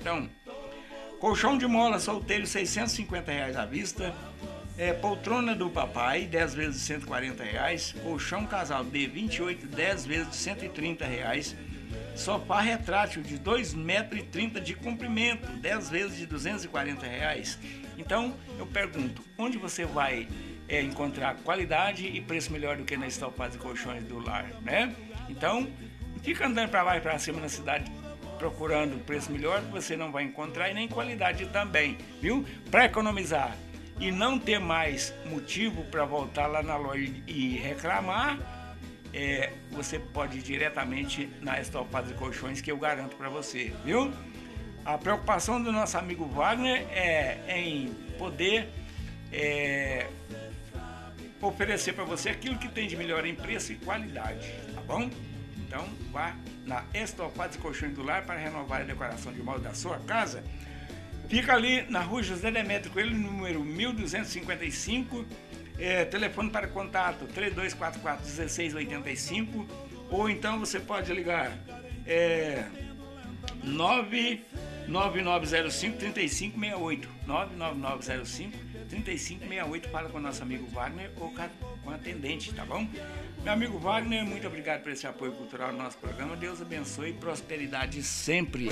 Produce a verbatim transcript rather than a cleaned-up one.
ofertão. Colchão de mola solteiro, seiscentos e cinquenta reais à vista. É, poltrona do papai, dez vezes de cento e quarenta reais. Colchão casal D vinte e oito, dez vezes de cento e trinta reais. Sofá retrátil de dois metros e trinta de comprimento, dez vezes de duzentos e quarenta reais. Então, eu pergunto, onde você vai é, encontrar qualidade e preço melhor do que na Estofados e Colchões do Lar, né? Então, fica andando para baixo e para cima na cidade procurando preço melhor que você não vai encontrar e nem qualidade também, viu? Para economizar e não ter mais motivo para voltar lá na loja e reclamar, é, você pode ir diretamente na Estofados e Colchões, que eu garanto para você, viu? A preocupação do nosso amigo Wagner é em poder é, oferecer para você aquilo que tem de melhor em preço e qualidade, tá bom? Então vá na Estofados e Colchões do Lar para renovar a decoração de móvel da sua casa. Fica ali na rua José Demétrio Coelho, número mil duzentos e cinquenta e cinco. É, telefone para contato três dois quatro quatro, um seis oito cinco, ou então você pode ligar é, nove nove nove zero cinco, três cinco seis oito, nove nove nove zero cinco, três cinco seis oito. Fala com o nosso amigo Wagner ou com a atendente, tá bom? Meu amigo Wagner, muito obrigado por esse apoio cultural no nosso programa. Deus abençoe e prosperidade sempre.